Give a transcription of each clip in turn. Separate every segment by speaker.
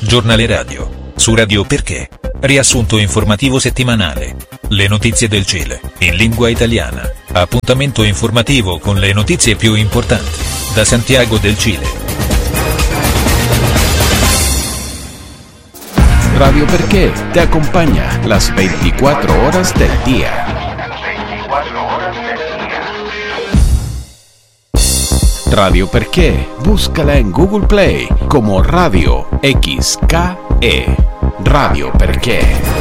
Speaker 1: Giornale radio. Su Radio Perché. Riassunto informativo settimanale. Le notizie del Cile, in lingua italiana. Appuntamento informativo con le notizie più importanti. Da Santiago del Cile.
Speaker 2: Radio Perché te acompaña las 24 horas del día. Radio Perché, búscala en Google Play como Radio XKE. Radio Perché.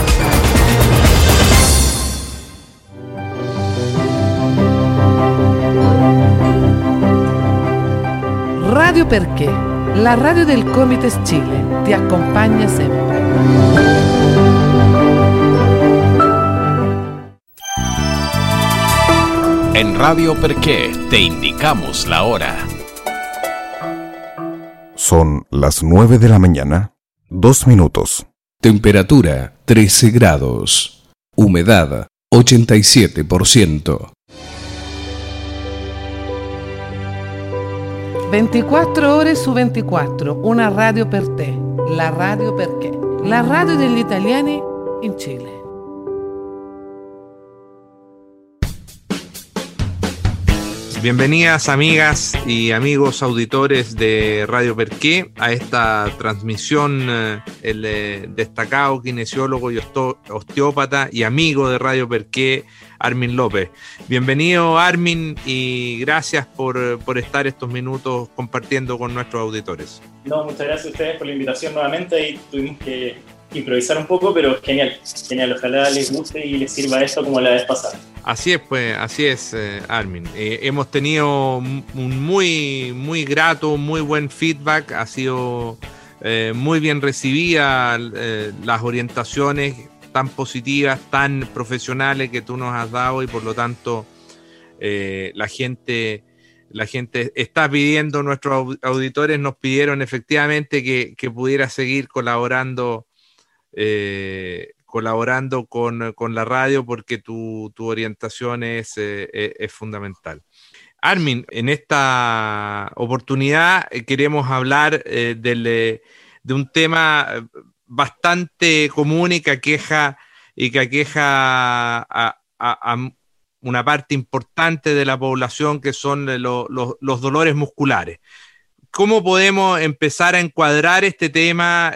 Speaker 3: Radio Perché, la radio del Comites Chile, ti acompaña siempre.
Speaker 2: En Radio Perché te indicamos la hora.
Speaker 4: Son las 9 de la mañana, 2 minutos.
Speaker 2: Temperatura 13 grados. Humedad 87%.
Speaker 3: 24 ore su 24, una radio per te, la Radio Perché, la radio degli italiani in Cile.
Speaker 5: Bienvenidas amigas y amigos auditores de Radio Perché a esta transmisión, el destacado kinesiólogo y osteópata y amigo de Radio Perché, Armin López. Bienvenido Armin y gracias por estar estos minutos compartiendo con nuestros auditores.
Speaker 6: No, muchas gracias a ustedes por la invitación nuevamente y tuvimos que improvisar un poco, pero genial, ojalá les guste y les sirva esto como la vez pasada.
Speaker 5: Así es, pues, así es, Armin. Hemos tenido un muy grato, muy buen feedback, ha sido muy bien recibida las orientaciones tan positivas, tan profesionales que tú nos has dado y por lo tanto la gente está pidiendo, nuestros auditores nos pidieron efectivamente que pudiera seguir colaborando con la radio porque tu orientación es fundamental. Armin, en esta oportunidad queremos hablar de un tema bastante común y que aqueja a una parte importante de la población, que son los dolores musculares. ¿Cómo podemos empezar a encuadrar este tema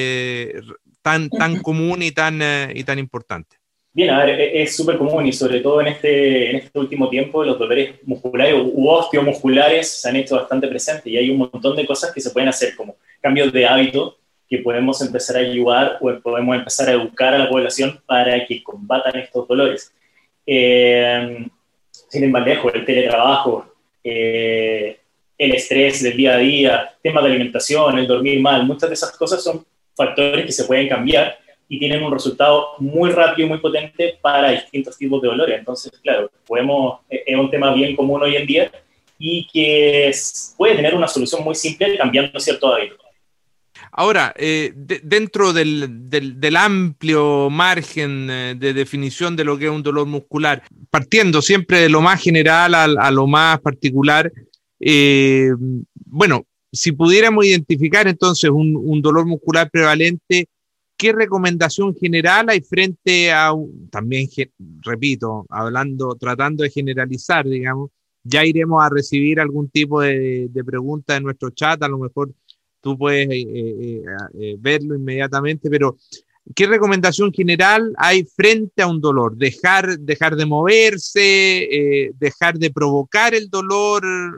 Speaker 5: tan común y tan importante?
Speaker 6: Bien, a ver, es súper común y sobre todo en este último tiempo los dolores musculares u osteomusculares se han hecho bastante presentes y hay un montón de cosas que se pueden hacer, como cambios de hábito que podemos empezar a ayudar o podemos empezar a educar a la población para que combatan estos dolores. Sin ir más lejos, el teletrabajo, el estrés del día a día, temas de alimentación, el dormir mal, muchas de esas cosas son factores que se pueden cambiar y tienen un resultado muy rápido y muy potente para distintos tipos de dolores. Entonces, claro, es un tema bien común hoy en día y que puede tener una solución muy simple cambiando ciertos hábitos.
Speaker 5: Ahora, dentro del amplio margen de definición de lo que es un dolor muscular, partiendo siempre de lo más general a lo más particular, bueno, si pudiéramos identificar entonces un dolor muscular prevalente, ¿qué recomendación general hay frente a, también, repito, tratando de generalizar, digamos, ya iremos a recibir algún tipo de pregunta en nuestro chat, a lo mejor tú puedes verlo inmediatamente, pero ¿qué recomendación general hay frente a un dolor? ¿Dejar de moverse? ¿Dejar de provocar el dolor?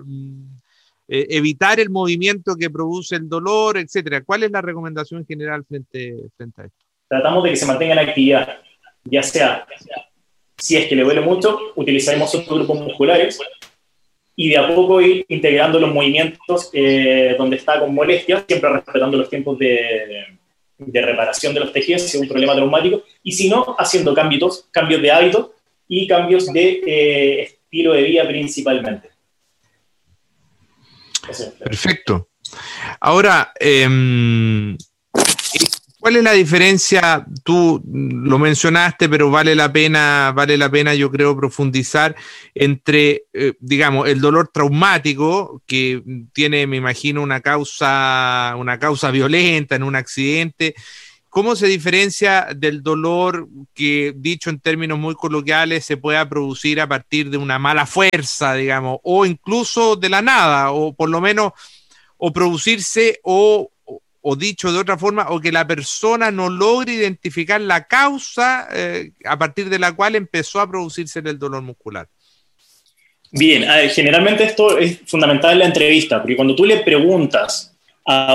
Speaker 5: ¿Evitar el movimiento que produce el dolor, etcétera? ¿Cuál es la recomendación general frente a esto?
Speaker 6: Tratamos de que se mantenga en actividad, ya sea, si es que le duele mucho, utilizaremos otros grupos musculares, y de a poco ir integrando los movimientos donde está con molestias, siempre respetando los tiempos de reparación de los tejidos si es un problema traumático, y si no, haciendo cambios de hábito y cambios de estilo de vida principalmente. Eso.
Speaker 5: Perfecto. Ahora, ¿Cuál es la diferencia? Tú lo mencionaste, pero vale la pena, yo creo, profundizar entre, digamos, el dolor traumático que tiene, me imagino, una causa violenta en un accidente. ¿Cómo se diferencia del dolor que, dicho en términos muy coloquiales, se pueda producir a partir de una mala fuerza, digamos, o incluso de la nada, o por lo menos, o producirse, o dicho de otra forma, o que la persona no logre identificar la causa a partir de la cual empezó a producirse el dolor muscular?
Speaker 6: Bien, generalmente esto es fundamental en la entrevista, porque cuando tú le preguntas a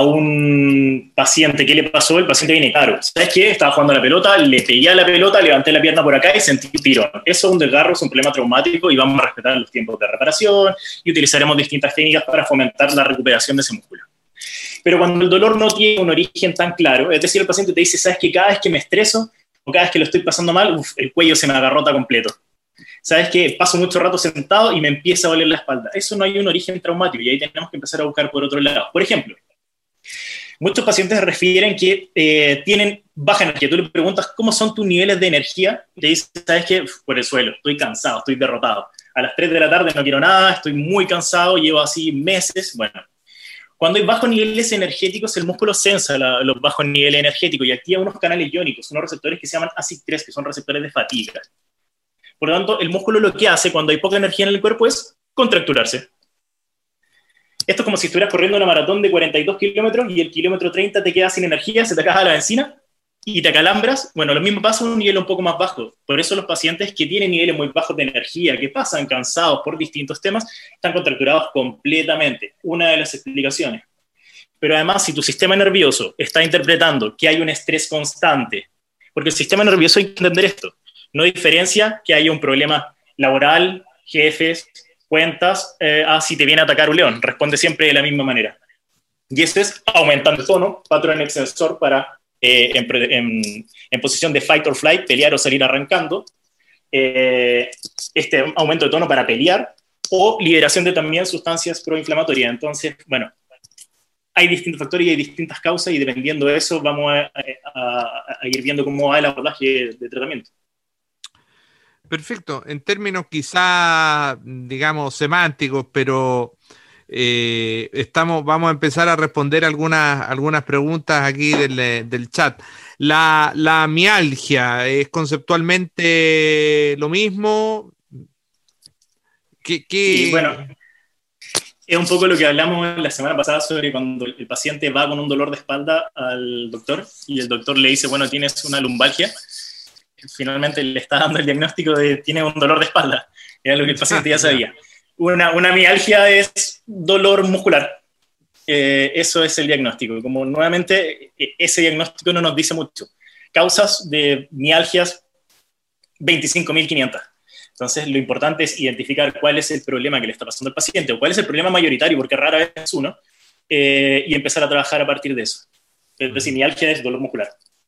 Speaker 6: un paciente qué le pasó, el paciente viene claro. ¿Sabes qué? Estaba jugando a la pelota, le pegué a la pelota, levanté la pierna por acá y sentí un tirón. Eso es un desgarro, es un problema traumático y vamos a respetar los tiempos de reparación y utilizaremos distintas técnicas para fomentar la recuperación de ese músculo. Pero cuando el dolor no tiene un origen tan claro, es decir, el paciente te dice, ¿sabes qué? Cada vez que me estreso o cada vez que lo estoy pasando mal, el cuello se me agarrota completo. ¿Sabes qué? Paso mucho rato sentado y me empieza a doler la espalda. Eso no hay un origen traumático y ahí tenemos que empezar a buscar por otro lado. Por ejemplo, muchos pacientes refieren que tienen baja energía. Tú le preguntas, ¿cómo son tus niveles de energía? Y te dice, ¿sabes qué? Por el suelo, estoy cansado, estoy derrotado. A las 3 de la tarde no quiero nada, estoy muy cansado, llevo así meses. Bueno, cuando hay bajos niveles energéticos, el músculo sensa los bajos niveles energéticos y activa unos canales iónicos, unos receptores que se llaman ASIC3, que son receptores de fatiga. Por lo tanto, el músculo lo que hace cuando hay poca energía en el cuerpo es contracturarse. Esto es como si estuvieras corriendo una maratón de 42 kilómetros y el kilómetro 30 te quedas sin energía, se te acaba la benzina y te acalambras. Bueno, lo mismo pasa a un nivel un poco más bajo. Por eso los pacientes que tienen niveles muy bajos de energía, que pasan cansados por distintos temas, están contracturados completamente. Una de las explicaciones. Pero además, si tu sistema nervioso está interpretando que hay un estrés constante, porque el sistema nervioso hay que entender esto, no diferencia que haya un problema laboral, jefes, cuentas, si te viene a atacar un león, responde siempre de la misma manera. Y eso es aumentando el tono, patrón extensor para en posición de fight or flight, pelear o salir arrancando, este aumento de tono para pelear, o liberación de también sustancias proinflamatorias. Entonces, bueno, hay distintos factores y hay distintas causas, y dependiendo de eso vamos a ir viendo cómo va el abordaje de tratamiento.
Speaker 5: Perfecto. En términos quizá, digamos, semánticos, pero vamos a empezar a responder algunas preguntas aquí del chat. La mialgia, ¿es conceptualmente lo mismo?
Speaker 6: Sí, bueno, es un poco lo que hablamos la semana pasada sobre cuando el paciente va con un dolor de espalda al doctor y el doctor le dice, bueno, tienes una lumbalgia. Finalmente le está dando el diagnóstico de tiene un dolor de espalda, era lo que el paciente ya sabía. Una mialgia es dolor muscular, eso es el diagnóstico. Como nuevamente ese diagnóstico no nos dice mucho. Causas de mialgias 25.500. Entonces lo importante es identificar cuál es el problema que le está pasando al paciente o cuál es el problema mayoritario, porque rara vez es uno, y empezar a trabajar a partir de eso. Es decir, mialgia es dolor muscular.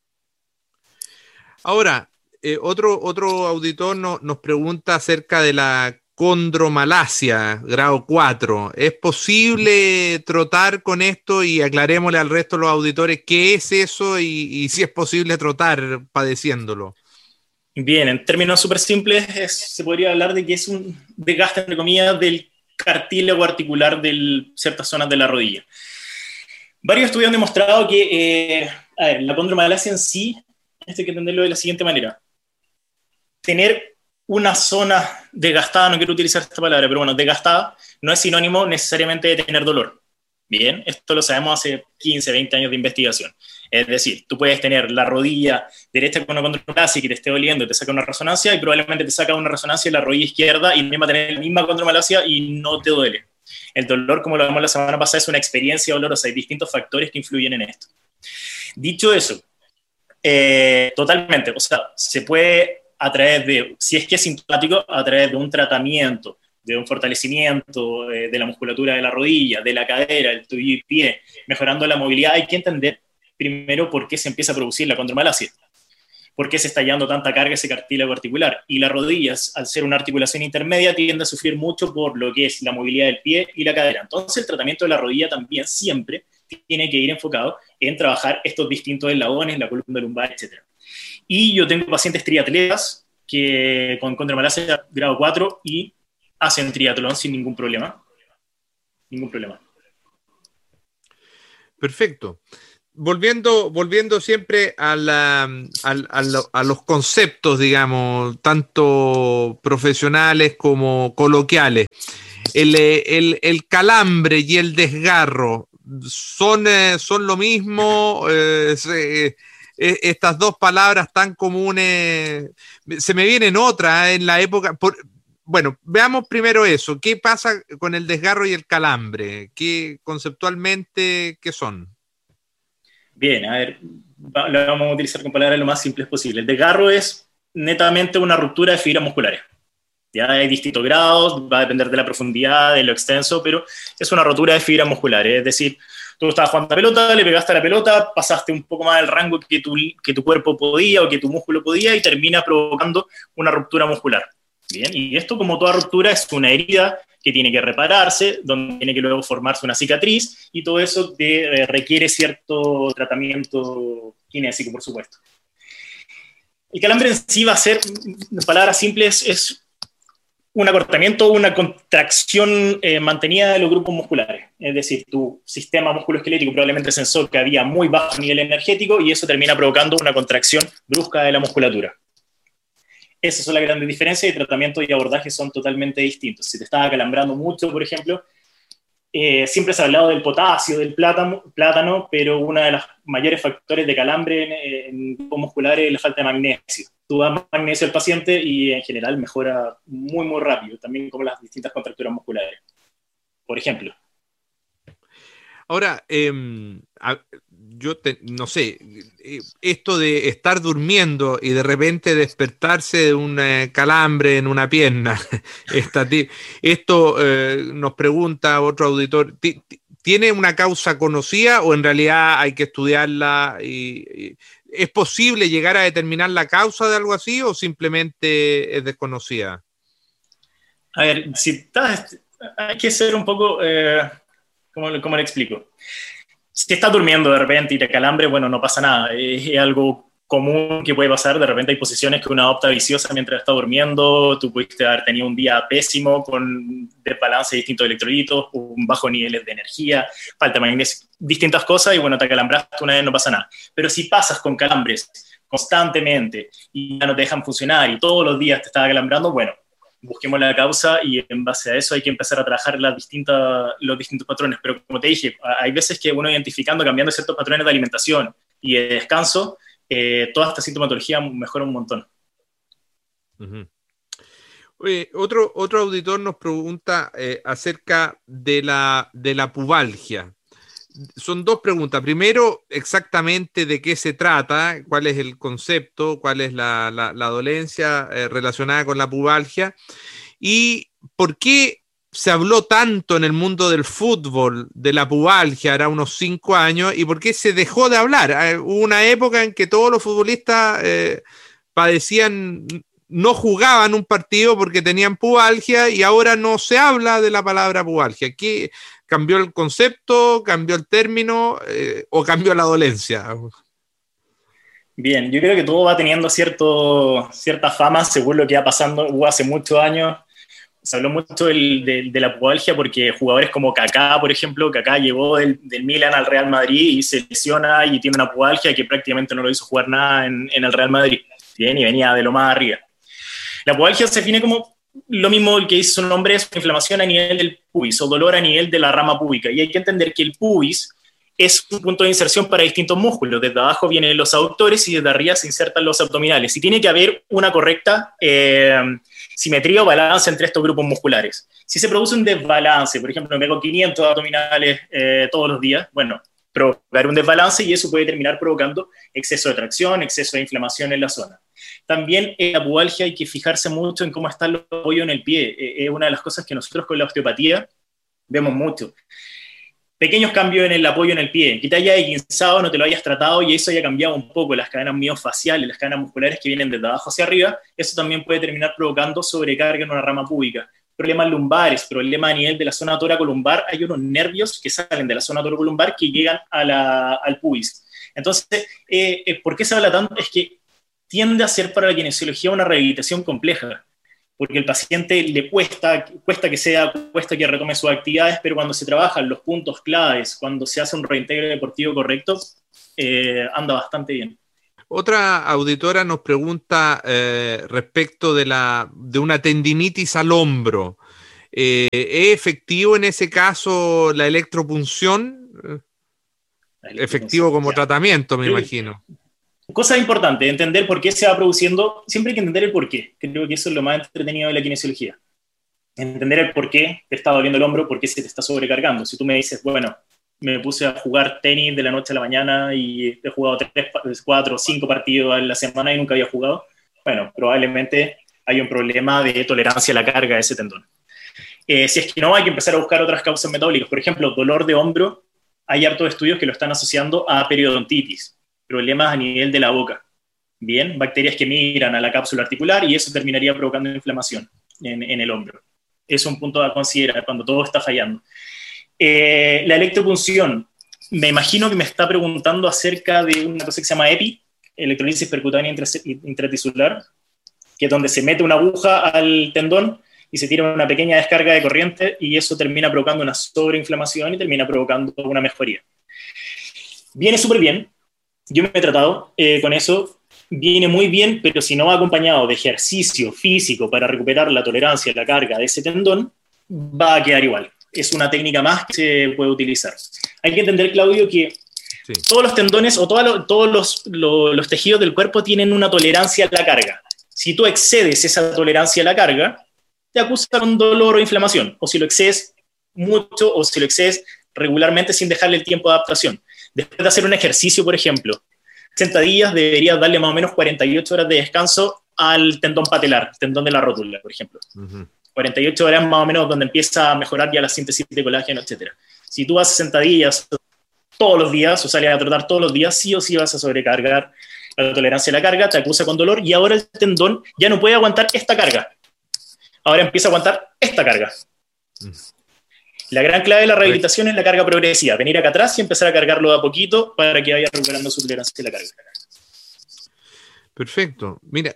Speaker 5: Ahora, otro auditor nos pregunta acerca de la condromalacia, grado 4. ¿Es posible trotar con esto? Y aclarémosle al resto de los auditores qué es eso y si es posible trotar padeciéndolo.
Speaker 6: Bien, en términos súper simples, se podría hablar de que es un desgaste, entre comillas, del cartílago articular de ciertas zonas de la rodilla. Varios estudios han demostrado que la condromalacia en sí, esto hay que entenderlo de la siguiente manera. Tener una zona desgastada, no quiero utilizar esta palabra, pero bueno, desgastada, no es sinónimo necesariamente de tener dolor. Bien, esto lo sabemos hace 15, 20 años de investigación. Es decir, tú puedes tener la rodilla derecha con una condromalacia que te esté doliendo y te saca una resonancia, y probablemente te saca una resonancia en la rodilla izquierda y misma tener la misma condromalacia y no te duele. El dolor, como lo hablamos la semana pasada, es una experiencia dolorosa. Hay distintos factores que influyen en esto. Dicho eso, totalmente, o sea, se puede a través de, si es que es sintomático, a través de un tratamiento, de un fortalecimiento de la musculatura de la rodilla, de la cadera, el tobillo y pie, mejorando la movilidad. Hay que entender primero por qué se empieza a producir la condromalacia, por qué se está llevando tanta carga ese cartílago articular. Y las rodillas, al ser una articulación intermedia, tiende a sufrir mucho por lo que es la movilidad del pie y la cadera. Entonces el tratamiento de la rodilla también siempre tiene que ir enfocado en trabajar estos distintos eslabones, la columna lumbar, etc. Y yo tengo pacientes triatletas que con condromalacia grado 4 y hacen triatlón sin ningún problema. Ningún problema.
Speaker 5: Perfecto. Volviendo siempre a los conceptos, digamos, tanto profesionales como coloquiales. El calambre y el desgarro son lo mismo. Estas dos palabras tan comunes, se me vienen otras en la época. Bueno, veamos primero eso. ¿Qué pasa con el desgarro y el calambre? Conceptualmente, ¿qué son?
Speaker 6: Bien, a ver, lo vamos a utilizar con palabras lo más simples posible. El desgarro es netamente una ruptura de fibras musculares. Ya hay distintos grados, va a depender de la profundidad, de lo extenso, pero es una rotura de fibras musculares. Es decir, tú estabas jugando a la pelota, le pegaste a la pelota, pasaste un poco más del rango que tu cuerpo podía o que tu músculo podía y termina provocando una ruptura muscular. Bien, y esto, como toda ruptura, es una herida que tiene que repararse, donde tiene que luego formarse una cicatriz, y todo eso requiere cierto tratamiento kinésico, por supuesto. El calambre en sí va a ser, en palabras simples, es un acortamiento o una contracción mantenida de los grupos musculares. Es decir, tu sistema musculoesquelético probablemente sensó que había muy bajo nivel energético y eso termina provocando una contracción brusca de la musculatura. Esas son las grandes diferencias y tratamientos y abordajes son totalmente distintos. Si te estás acalambrando mucho, por ejemplo, siempre se ha hablado del potasio, del plátano, pero uno de los mayores factores de calambre en grupos musculares es la falta de magnesio. Tú das magnesio al paciente y en general mejora muy, muy rápido, también como las distintas contracturas musculares, por ejemplo.
Speaker 5: Ahora, no sé, esto de estar durmiendo y de repente despertarse de un calambre en una pierna, esto nos pregunta otro auditor, ¿tiene una causa conocida o en realidad hay que estudiarla? ¿Es posible llegar a determinar la causa de algo así o simplemente es desconocida?
Speaker 6: A ver, hay que ser un poco... ¿Cómo le explico? Si estás durmiendo de repente y te calambre, bueno, no pasa nada. Es algo común que puede pasar. De repente hay posiciones que uno adopta viciosa mientras está durmiendo. Tú pudiste haber tenido un día pésimo con desbalance de distintos electrolitos, un bajo niveles de energía, falta de magnesio, distintas cosas y bueno, te calambraste una vez, no pasa nada. Pero si pasas con calambres constantemente y ya no te dejan funcionar y todos los días te estás calambrando, bueno, busquemos la causa y en base a eso hay que empezar a trabajar los distintos patrones. Pero como te dije, hay veces que uno identificando, cambiando ciertos patrones de alimentación y de descanso, toda esta sintomatología mejora un montón.
Speaker 5: Uh-huh. Oye, otro auditor nos pregunta acerca de la pubalgia. Son dos preguntas. Primero, exactamente de qué se trata, cuál es el concepto, cuál es la dolencia relacionada con la pubalgia y por qué se habló tanto en el mundo del fútbol de la pubalgia, hará unos 5 años, y por qué se dejó de hablar. Hubo una época en que todos los futbolistas padecían, no jugaban un partido porque tenían pubalgia y ahora no se habla de la palabra pubalgia. ¿Qué cambió el concepto, cambió el término o cambió la dolencia?
Speaker 6: Bien, yo creo que todo va teniendo cierta fama según lo que va pasando. Hubo hace muchos años, se habló mucho de la pubalgia porque jugadores como Kaká, por ejemplo, Kaká llegó del Milan al Real Madrid y se lesiona y tiene una pubalgia que prácticamente no lo hizo jugar nada en el Real Madrid. Bien, y venía de lo más arriba. La pubalgia se define como lo mismo que dice su nombre, es inflamación a nivel del pubis o dolor a nivel de la rama púbica. Y hay que entender que el pubis es un punto de inserción para distintos músculos. Desde abajo vienen los aductores y desde arriba se insertan los abdominales. Y tiene que haber una correcta simetría o balance entre estos grupos musculares. Si se produce un desbalance, por ejemplo, me pego 500 abdominales todos los días, bueno, provocar un desbalance y eso puede terminar provocando exceso de tracción, exceso de inflamación en la zona. También en la pubalgia hay que fijarse mucho en cómo está el apoyo en el pie. Es una de las cosas que nosotros con la osteopatía vemos mucho. Pequeños cambios en el apoyo en el pie, que te haya esguinzado, no te lo hayas tratado y eso haya cambiado un poco las cadenas miofaciales, las cadenas musculares que vienen desde abajo hacia arriba, eso también puede terminar provocando sobrecarga en una rama púbica. problemas lumbares, problemas a nivel de la zona toracolumbar, hay unos nervios que salen de la zona toracolumbar que llegan al pubis. Entonces, ¿por qué se habla tanto? Es que tiende a ser para la kinesiología una rehabilitación compleja, porque el paciente le cuesta que retome sus actividades, pero cuando se trabajan los puntos claves, cuando se hace un reintegro deportivo correcto, anda bastante bien.
Speaker 5: Otra auditora nos pregunta respecto de una tendinitis al hombro. ¿Es efectivo en ese caso la electropunción? Efectivo como tratamiento, me imagino.
Speaker 6: Cosa importante, entender por qué se va produciendo. Siempre hay que entender el por qué. Creo que eso es lo más entretenido de la kinesiología. Entender el por qué te está doliendo el hombro, por qué se te está sobrecargando. Si tú me dices, bueno, me puse a jugar tenis de la noche a la mañana y he jugado 3, 4, 5 partidos a la semana y nunca había jugado, bueno, probablemente hay un problema de tolerancia a la carga de ese tendón. Si es que no, hay que empezar a buscar otras causas metabólicas. Por ejemplo, dolor de hombro, hay hartos estudios que lo están asociando a periodontitis, problemas a nivel de la boca. Bien, bacterias que migran a la cápsula articular y eso terminaría provocando inflamación en el hombro. Es un punto a considerar cuando todo está fallando. La electropunción, me imagino que me está preguntando acerca de una cosa que se llama EPI, electrolisis percutánea intratisular, que es donde se mete una aguja al tendón y se tira una pequeña descarga de corriente y eso termina provocando una sobreinflamación y termina provocando una mejoría. Viene súper bien, yo me he tratado con eso, viene muy bien, pero si no va acompañado de ejercicio físico para recuperar la tolerancia a la carga de ese tendón, va a quedar igual. Es una técnica más que se puede utilizar. Hay que entender, Claudio, que sí, todos los tendones o todos los tejidos del cuerpo tienen una tolerancia a la carga. Si tú excedes esa tolerancia a la carga, te acusa con dolor o inflamación, o si lo excedes mucho o si lo excedes regularmente sin dejarle el tiempo de adaptación. Después de hacer un ejercicio, por ejemplo, sentadillas, deberías darle más o menos 48 horas de descanso al tendón patelar, tendón de la rótula, por ejemplo. 48 horas más o menos donde empieza a mejorar ya la síntesis de colágeno, etc. Si tú haces sentadillas todos los días o sales a trotar todos los días, sí o sí vas a sobrecargar la tolerancia a la carga, te acusa con dolor y ahora el tendón ya no puede aguantar esta carga. Ahora empieza a aguantar esta carga. La gran clave de la rehabilitación es la carga progresiva, venir acá atrás y empezar a cargarlo de a poquito para que vaya recuperando su tolerancia a la carga.
Speaker 5: Perfecto. Mira,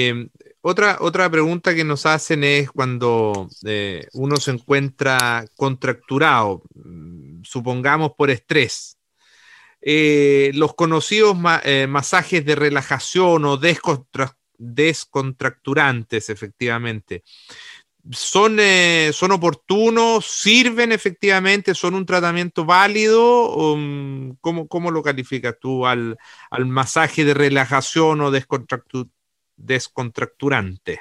Speaker 5: otra pregunta que nos hacen es cuando uno se encuentra contracturado, supongamos por estrés. Los conocidos masajes de relajación o descontracturantes, efectivamente, ¿son oportunos? ¿Sirven efectivamente? ¿Son un tratamiento válido? ¿Cómo lo calificas tú al masaje de relajación o descontracturante?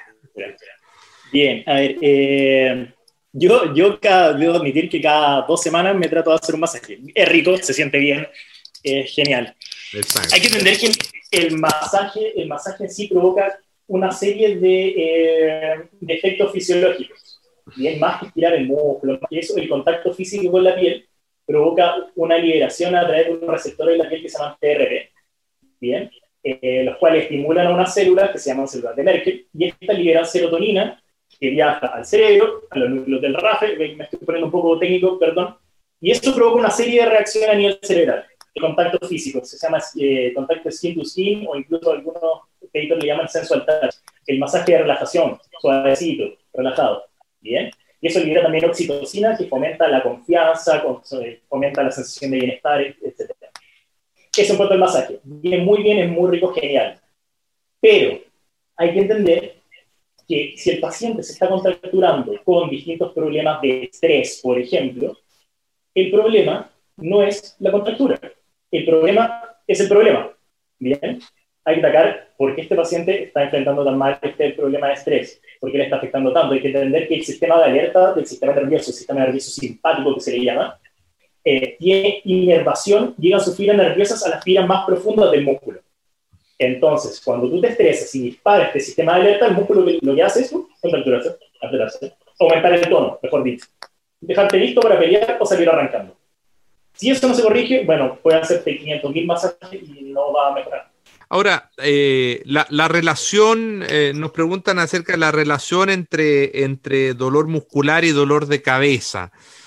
Speaker 6: Bien, a ver, yo debo admitir que cada 2 semanas me trato de hacer un masaje. Es rico, se siente bien, es genial. Exacto. Hay que entender que el masaje en sí provoca una serie de efectos fisiológicos. Bien, más que estirar el músculo, más que eso, el contacto físico con la piel provoca una liberación a través de unos receptores de la piel que se llaman TRP. Bien, los cuales estimulan a unas células que se llaman células de Merkel, y estas liberan serotonina que viaja al cerebro, a los núcleos del RAFE, me estoy poniendo un poco técnico, perdón, y esto provoca una serie de reacciones a nivel cerebral. El contacto físico, se llama contacto skin to skin, o incluso algunos editores le llaman sensual touch. El masaje de relajación, suavecito, relajado, ¿bien? Y eso libera también oxitocina, que fomenta la confianza, fomenta la sensación de bienestar, etc. Eso en cuanto al masaje. Viene muy bien, es muy rico, genial. Pero hay que entender que si el paciente se está contracturando con distintos problemas de estrés, por ejemplo, el problema no es la contractura. El problema es el problema. Bien, hay que atacar por qué este paciente está enfrentando tan mal este problema de estrés, por qué le está afectando tanto. Hay que entender que el sistema de alerta del sistema nervioso, el sistema nervioso simpático que se le llama, tiene inervación, llega a sus fibras nerviosas a las fibras más profundas del músculo. Entonces, cuando tú te estresas y disparas este sistema de alerta, el músculo lo que hace es contracturarse, aumentar el tono, mejor dicho. Dejarte listo para pelear o salir arrancando. Si eso no se corrige, bueno, puede hacerte 500.000 masajes y no va a mejorar.
Speaker 5: Ahora, la relación, nos preguntan acerca de la relación entre dolor muscular y dolor de cabeza.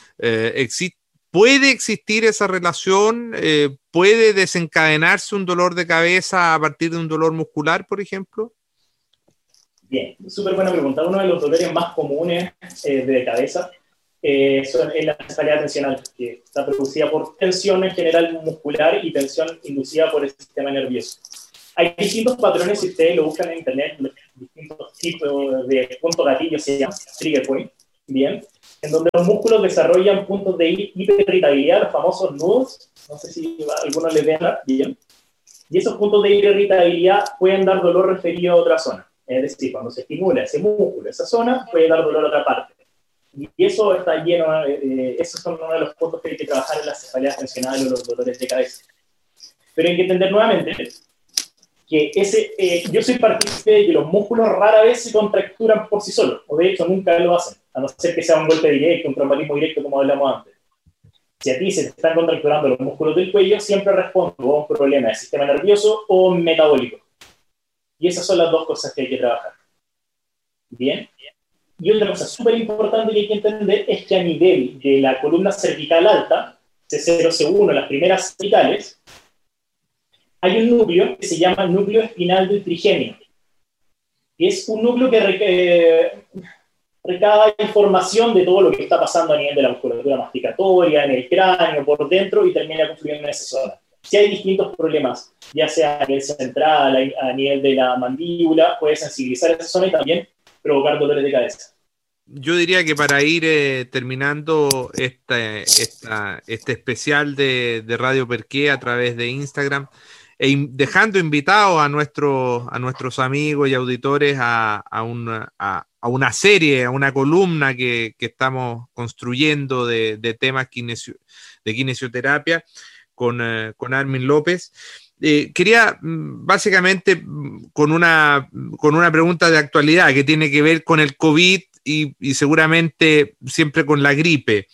Speaker 5: ¿Puede existir esa relación? ¿Puede desencadenarse un dolor de cabeza a partir de un dolor muscular, por ejemplo?
Speaker 6: Bien, súper buena pregunta. Uno de los dolores más comunes de cabeza es la cefalea tensional, que está producida por tensión en general muscular y tensión inducida por el sistema nervioso. Hay distintos patrones, si ustedes lo buscan en internet, distintos tipos de punto gatillo, se llama trigger point, bien, en donde los músculos desarrollan puntos de hiperirritabilidad, los famosos nudos, no sé si algunos les vean, bien, y esos puntos de hiperirritabilidad pueden dar dolor referido a otra zona, es decir, cuando se estimula ese músculo, esa zona, puede dar dolor a otra parte. Y eso está lleno, esos son uno de los puntos que hay que trabajar en las cefaleas tensionales o los dolores de cabeza. Pero hay que entender nuevamente que yo soy partícipe de que los músculos rara vez se contracturan por sí solos, o de hecho nunca lo hacen, a no ser que sea un golpe directo, un traumatismo directo como hablamos antes. Si a ti se te están contracturando los músculos del cuello, siempre respondo a un problema del sistema nervioso o metabólico. Y esas son las dos cosas que hay que trabajar. Bien. Y otra cosa súper importante que hay que entender es que a nivel de la columna cervical alta, C0, C1, las primeras cervicales, hay un núcleo que se llama núcleo espinal del trigémino. Y es un núcleo que recaba información de todo lo que está pasando a nivel de la musculatura masticatoria, en el cráneo, por dentro, y termina confluyendo en esa zona. Si hay distintos problemas, ya sea a nivel central, a nivel de la mandíbula, puede sensibilizar esa zona y también provocar dolores de cabeza.
Speaker 5: Yo diría que para ir terminando este especial de Radio Perqué a través de Instagram, dejando invitados a nuestros amigos y auditores a una serie, a una columna que estamos construyendo de temas de kinesioterapia con Armin López. Quería básicamente con una pregunta de actualidad que tiene que ver con el COVID y seguramente siempre con la gripe.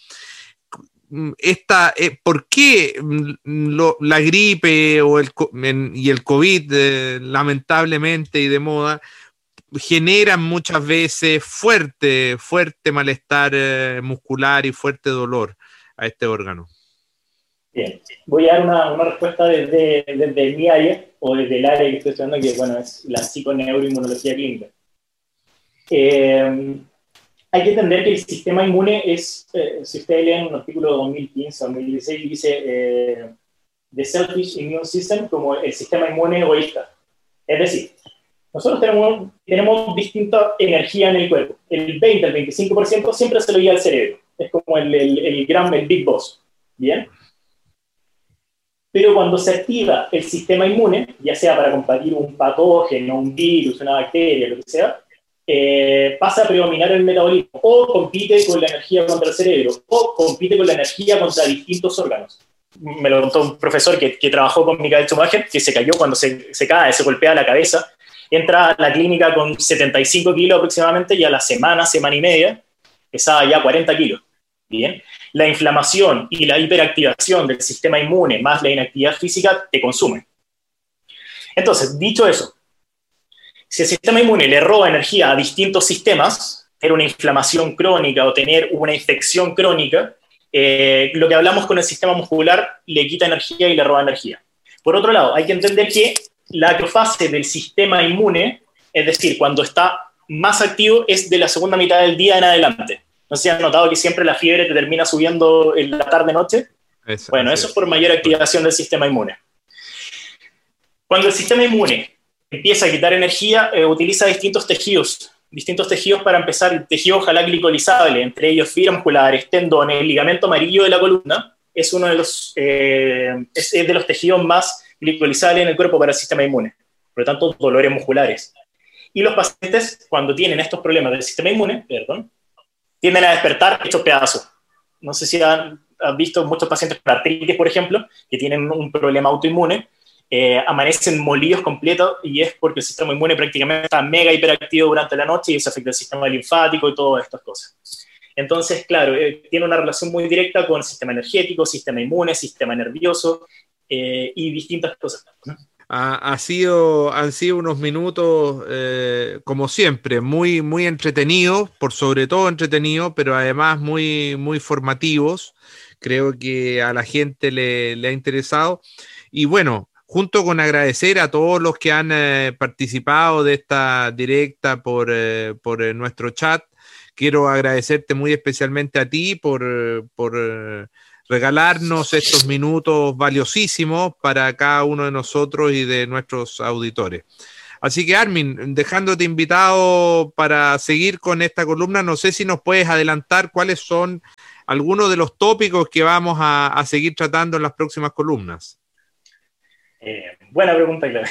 Speaker 5: ¿Por qué la gripe y el COVID, lamentablemente y de moda, generan muchas veces fuerte malestar muscular y fuerte dolor a este órgano?
Speaker 6: Bien, voy a dar una respuesta desde mi área, o desde el área que estoy estudiando, que bueno, es la psiconeuroinmunología clínica. Hay que entender que el sistema inmune es, si ustedes leen un artículo de 2015 o 2016, dice The Selfish Immune System, como el sistema inmune egoísta. Es decir, nosotros tenemos distinta energía en el cuerpo. El 20 al 25% siempre se lo lleva al cerebro. Es como el Big Boss. ¿Bien? Pero cuando se activa el sistema inmune, ya sea para combatir un patógeno, un virus, una bacteria, lo que sea, pasa a predominar el metabolismo, o compite con la energía contra el cerebro, o compite con la energía contra distintos órganos. Me lo contó un profesor que trabajó con Michael Schumacher, que se cayó cuando se cae, se golpea la cabeza, entra a la clínica con 75 kilos aproximadamente, y a la semana y media, pesaba ya 40 kilos. Bien. La inflamación y la hiperactivación del sistema inmune más la inactividad física te consumen. Entonces, dicho eso, si el sistema inmune le roba energía a distintos sistemas, tener una inflamación crónica o tener una infección crónica, lo que hablamos con el sistema muscular le quita energía y le roba energía. Por otro lado, hay que entender que la acrofase del sistema inmune, es decir, cuando está más activo, es de la segunda mitad del día en adelante. ¿No se han notado que siempre la fiebre te termina subiendo en la tarde-noche? Bueno, eso es por mayor activación del sistema inmune. Cuando el sistema inmune empieza a quitar energía, utiliza distintos tejidos para empezar, el tejido ojalá glicolizable, entre ellos fibras musculares, tendones, el ligamento amarillo de la columna, es uno de los tejidos más glicolizables en el cuerpo para el sistema inmune, por lo tanto, dolores musculares. Y los pacientes, cuando tienen estos problemas del sistema inmune, tienden a despertar hechos pedazos. No sé si han visto muchos pacientes con artritis, por ejemplo, que tienen un problema autoinmune, amanecen molidos completos, y es porque el sistema inmune prácticamente está mega hiperactivo durante la noche y eso afecta el sistema linfático y todas estas cosas. Entonces, claro, tiene una relación muy directa con el sistema energético, sistema inmune, sistema nervioso y distintas cosas.
Speaker 5: Han sido unos minutos, como siempre, muy, muy entretenidos, por sobre todo entretenidos, pero además muy, muy formativos. Creo que a la gente le ha interesado. Y bueno, junto con agradecer a todos los que han participado de esta directa por nuestro chat, quiero agradecerte muy especialmente a ti por regalarnos estos minutos valiosísimos para cada uno de nosotros y de nuestros auditores. Así que, Armin, dejándote invitado para seguir con esta columna, no sé si nos puedes adelantar cuáles son algunos de los tópicos que vamos a seguir tratando en las próximas columnas.
Speaker 6: Buena pregunta, claro.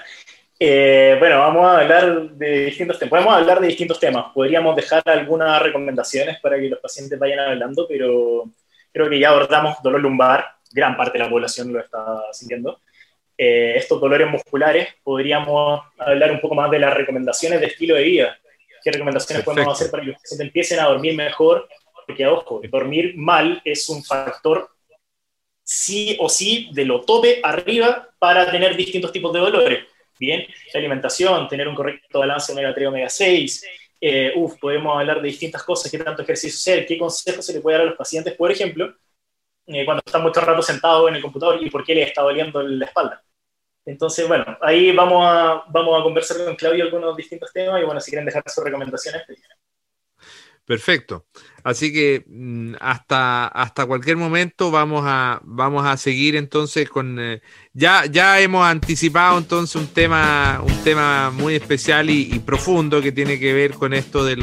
Speaker 6: Bueno, vamos a hablar de distintos temas. Podemos hablar de distintos temas. Podríamos dejar algunas recomendaciones para que los pacientes vayan hablando, pero creo que ya abordamos dolor lumbar. Gran parte de la población lo está sintiendo. Estos dolores musculares, podríamos hablar un poco más de las recomendaciones de estilo de vida. ¿Qué recomendaciones podemos hacer para que los pacientes empiecen a dormir mejor? Porque, ojo, dormir mal es un factor sí o sí de lo tope arriba para tener distintos tipos de dolores. Bien, la alimentación, tener un correcto balance omega 3, omega 6, podemos hablar de distintas cosas, qué tanto ejercicio hacer, qué consejos se le puede dar a los pacientes, por ejemplo, cuando están mucho rato sentados en el computador y por qué les está doliendo la espalda. Entonces, bueno, ahí vamos a conversar con Claudio algunos distintos temas y bueno, si quieren dejar sus recomendaciones.
Speaker 5: Perfecto. Así que hasta cualquier momento vamos a seguir entonces con ya hemos anticipado entonces un tema muy especial y profundo que tiene que ver con esto de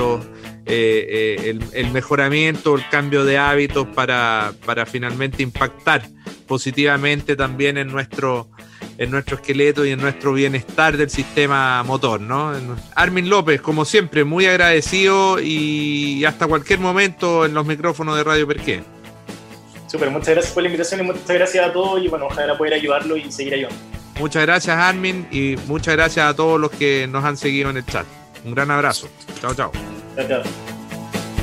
Speaker 5: el mejoramiento, el cambio de hábitos para finalmente impactar positivamente también en nuestro esqueleto y en nuestro bienestar del sistema motor, ¿no? Armin López, como siempre, muy agradecido y hasta cualquier momento en los micrófonos de Radio Perqué.
Speaker 6: Súper, muchas gracias por la invitación y muchas gracias a todos y bueno, ojalá poder ayudarlo y seguir ayudando.
Speaker 5: Muchas gracias, Armin, y muchas gracias a todos los que nos han seguido en el chat. Un gran abrazo. Chao, chao.
Speaker 6: Chao, chao.